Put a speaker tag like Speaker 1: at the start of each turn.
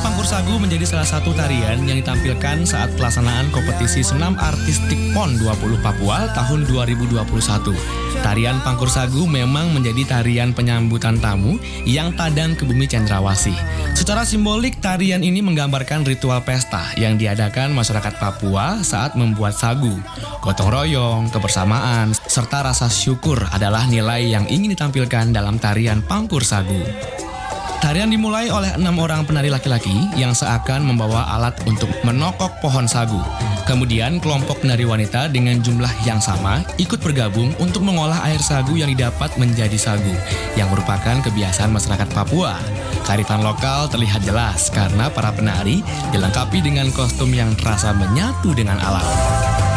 Speaker 1: Pangkur Sagu menjadi salah satu tarian yang ditampilkan saat pelaksanaan kompetisi senam artistik PON 20 Papua tahun 2021. Tarian Pangkur Sagu memang menjadi tarian penyambutan tamu yang tadang ke bumi cendrawasih. Secara simbolik, tarian ini menggambarkan ritual pesta yang diadakan masyarakat Papua saat membuat sagu. Gotong royong, kebersamaan, serta rasa syukur adalah nilai yang ingin ditampilkan dalam tarian Pangkur Sagu. Tarian dimulai oleh 6 orang penari laki-laki yang seakan membawa alat untuk menokok pohon sagu. Kemudian kelompok penari wanita dengan jumlah yang sama ikut bergabung untuk mengolah air sagu yang didapat menjadi sagu, yang merupakan kebiasaan masyarakat Papua. Kearifan lokal terlihat jelas karena para penari dilengkapi dengan kostum yang terasa menyatu dengan alam.